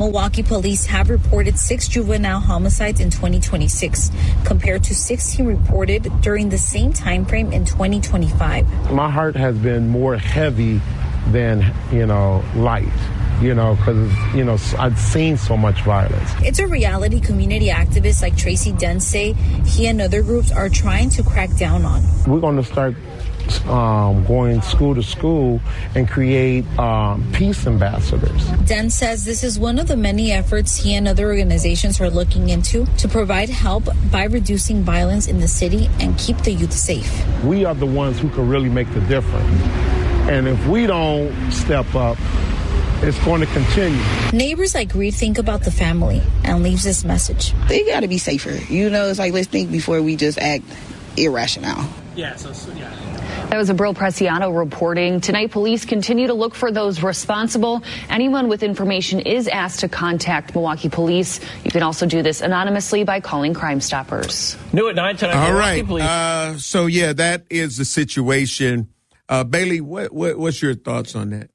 Milwaukee police have reported 6 juvenile homicides in 2026, compared to 16 reported during the same time frame in 2025. My heart has been more heavy than, light. Because, I've seen so much violence. It's a reality community activists like Tracy Dent say he and other groups are trying to crack down on. We're going to start going school to school and create peace ambassadors. Dent says this is one of the many efforts he and other organizations are looking into to provide help by reducing violence in the city and keep the youth safe. We are the ones who can really make the difference. And if we don't step up, it's going to continue. Neighbors like Reed think about the family and leaves this message. They got to be safer. It's like, let's think before we just act irrational. Yeah. That was Abril Preciado reporting. Tonight, police continue to look for those responsible. Anyone with information is asked to contact Milwaukee Police. You can also do this anonymously by calling Crime Stoppers. New at 9 tonight. All Milwaukee right. Police. That is the situation. Bailey, what's your thoughts on that?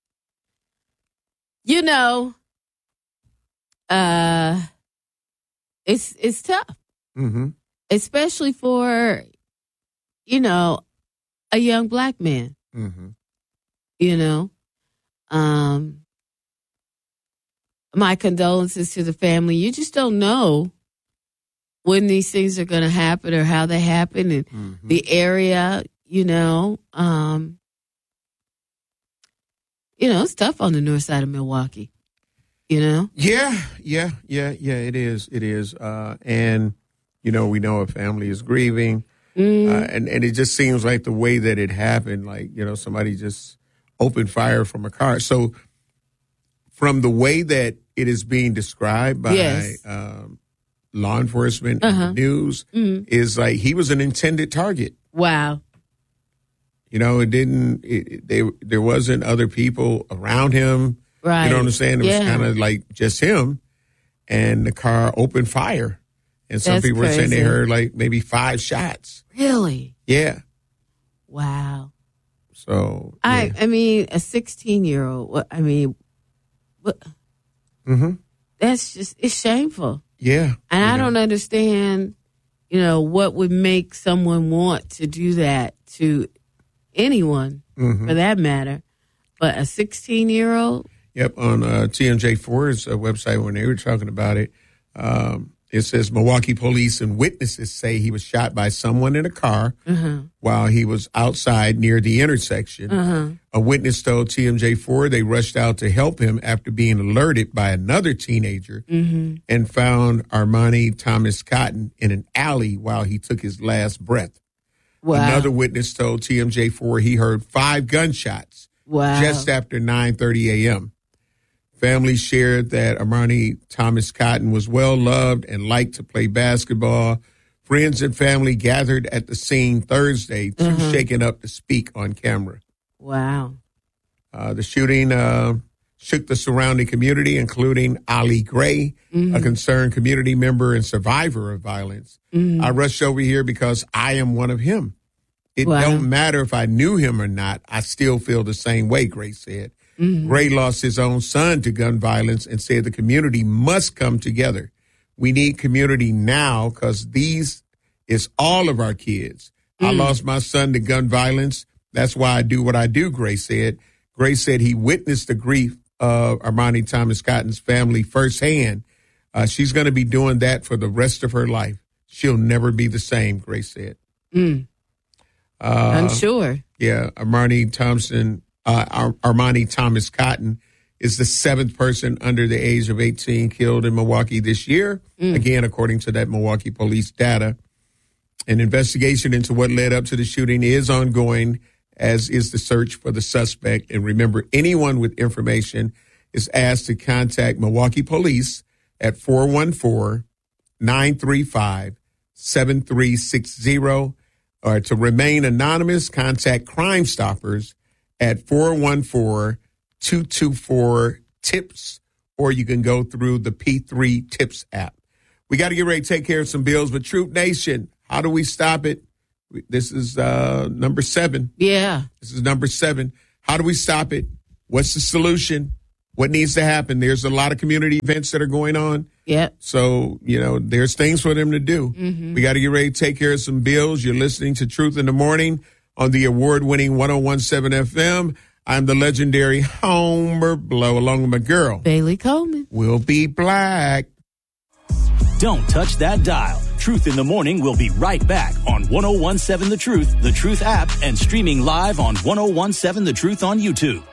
It's tough, especially for, a young black man. My condolences to the family. You just don't know when these things are going to happen or how they happen, and the area. It's tough on the north side of Milwaukee. Yeah, it is. It is. And, we know a family is grieving. And it just seems like the way that it happened, somebody just opened fire from a car. So from the way that it is being described by law enforcement and the news, is like he was an intended target. Wow. There wasn't other people around him. Right. You know what I'm saying? It was kind of like just him, and the car opened fire. And some people were saying they heard like maybe 5 shots. Really? Yeah. Wow. So I mean, a 16-year-old. That's just, it's shameful. Yeah. And I don't understand, what would make someone want to do that to anyone, for that matter. But a 16-year-old? Yep, on TMJ4's website, when they were talking about it, it says Milwaukee police and witnesses say he was shot by someone in a car while he was outside near the intersection. A witness told TMJ4 they rushed out to help him after being alerted by another teenager and found Armani Thomas Cotton in an alley while he took his last breath. Wow. Another witness told TMJ4 he heard 5 gunshots just after 9:30 a.m. Family shared that Armani Thomas Cotton was well loved and liked to play basketball. Friends and family gathered at the scene Thursday, too shaken up to speak on camera. Wow. The shooting shook the surrounding community, including Ali Gray, a concerned community member and survivor of violence. I rushed over here because I am one of him. It don't matter if I knew him or not. I still feel the same way, Gray said. Gray lost his own son to gun violence and said the community must come together. We need community now because these is all of our kids. I lost my son to gun violence. That's why I do what I do, Gray said. Gray said he witnessed the grief of Armani Thomas Cotton's family firsthand. She's going to be doing that for the rest of her life. She'll never be the same, Gray said. I'm sure. Yeah, Armani Thomas Cotton is the 7th person under the age of 18 killed in Milwaukee this year. Again, according to that Milwaukee police data. An investigation into what led up to the shooting is ongoing, as is the search for the suspect. And remember, anyone with information is asked to contact Milwaukee Police at 414-935-7360. Or to remain anonymous, contact Crime Stoppers at 414-224-TIPS, or you can go through the P3 TIPS app. We got to get ready to take care of some bills, but Troop Nation, how do we stop it? This is number 7. Yeah. This is number 7. How do we stop it? What's the solution? what needs to happen. There's a lot of community events that are going on. Yep. So, there's things for them to do. Mm-hmm. We got to get ready to take care of some bills. You're listening to Truth in the Morning on the award-winning 101.7 FM. I'm the legendary Homer Blow, along with my girl, Bailey Coleman. We'll be black. Don't touch that dial. Truth in the Morning will be right back on 101.7 The Truth app, and streaming live on 101.7 The Truth on YouTube.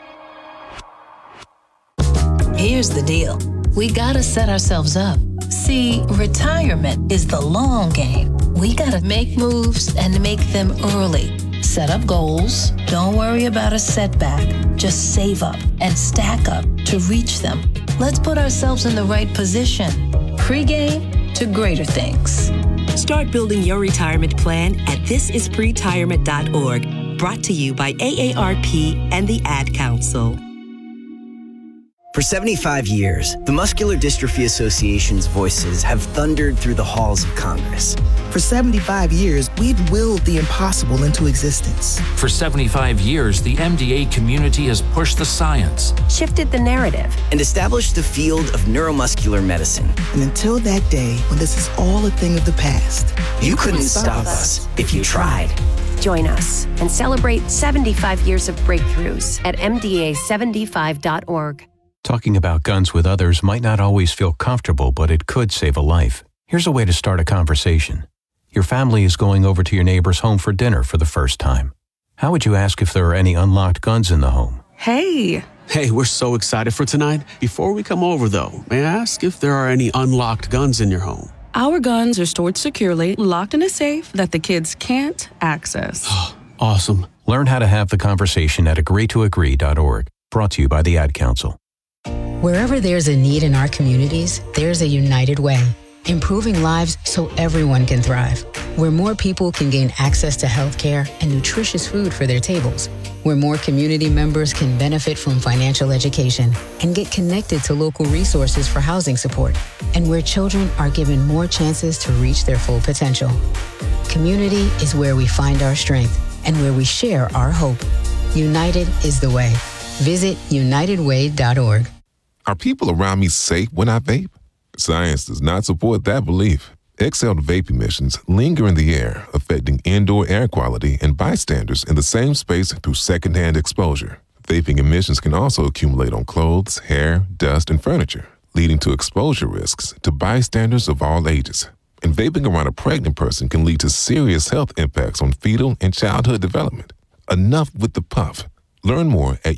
Here's the deal. We gotta set ourselves up. See, retirement is the long game. We gotta make moves and make them early. Set up goals. Don't worry about a setback. Just save up and stack up to reach them. Let's put ourselves in the right position. Pre-game to greater things. Start building your retirement plan at thisispretirement.org. Brought to you by AARP and the Ad Council. For 75 years, the Muscular Dystrophy Association's voices have thundered through the halls of Congress. For 75 years, we've willed the impossible into existence. For 75 years, the MDA community has pushed the science, shifted the narrative, and established the field of neuromuscular medicine. And until that day, when this is all a thing of the past, you couldn't stop us if you tried. Join us and celebrate 75 years of breakthroughs at MDA75.org. Talking about guns with others might not always feel comfortable, but it could save a life. Here's a way to start a conversation. Your family is going over to your neighbor's home for dinner for the first time. How would you ask if there are any unlocked guns in the home? Hey, we're so excited for tonight. Before we come over, though, may I ask if there are any unlocked guns in your home? Our guns are stored securely, locked in a safe that the kids can't access. Awesome. Learn how to have the conversation at agreetoagree.org. Brought to you by the Ad Council. Wherever there's a need in our communities, there's a United Way, improving lives so everyone can thrive. Where more people can gain access to health care and nutritious food for their tables. Where more community members can benefit from financial education and get connected to local resources for housing support. And where children are given more chances to reach their full potential. Community is where we find our strength and where we share our hope. United is the way. Visit unitedway.org. Are people around me safe when I vape? Science does not support that belief. Exhaled vape emissions linger in the air, affecting indoor air quality and bystanders in the same space through secondhand exposure. Vaping emissions can also accumulate on clothes, hair, dust, and furniture, leading to exposure risks to bystanders of all ages. And vaping around a pregnant person can lead to serious health impacts on fetal and childhood development. Enough with the puff. Learn more at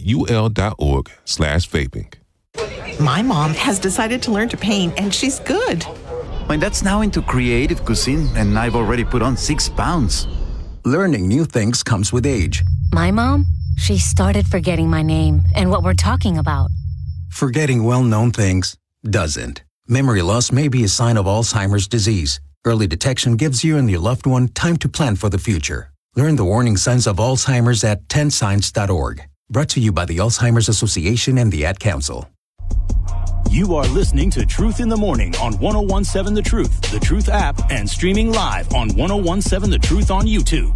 ul.org/vaping. My mom has decided to learn to paint, and she's good. My dad's now into creative cuisine, and I've already put on 6 pounds. Learning new things comes with age. My mom, she started forgetting my name and what we're talking about. Forgetting well-known things doesn't. Memory loss may be a sign of Alzheimer's disease. Early detection gives you and your loved one time to plan for the future. Learn the warning signs of Alzheimer's at 10signs.org. Brought to you by the Alzheimer's Association and the Ad Council. You are listening to Truth in the Morning on 101.7 The Truth app, and streaming live on 101.7 The Truth on YouTube.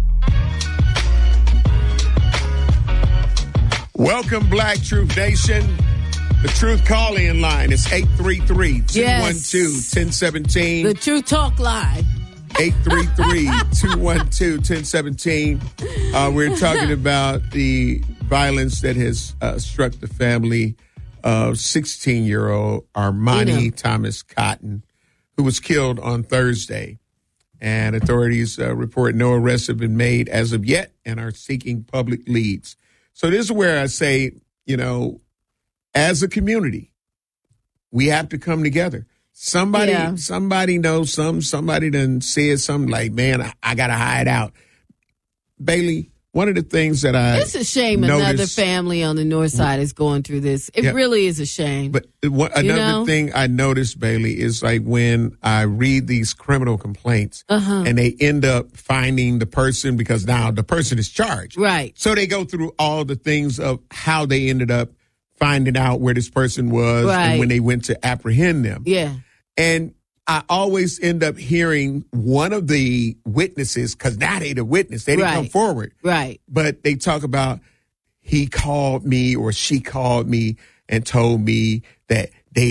Welcome, Black Truth Nation. The Truth call-in line is 833-212-1017. The Truth Talk Live. 833-212-1017. We're talking about the violence that has struck the family of 16-year-old Armani Thomas Cotton, who was killed on Thursday. And authorities report no arrests have been made as of yet and are seeking public leads. So this is where I say, as a community, we have to come together. Somebody knows something. Somebody done said something like, man, I got to hide out. Bailey, one of the things that it's a shame another family on the north side is going through this. It really is a shame. But another thing I noticed, Bailey, is like when I read these criminal complaints and they end up finding the person because now the person is charged. Right. So they go through all the things of how they ended up finding out where this person was and when they went to apprehend them. Yeah. And I always end up hearing one of the witnesses, because now they the witness. They didn't come forward. Right. But they talk about he called me or she called me and told me that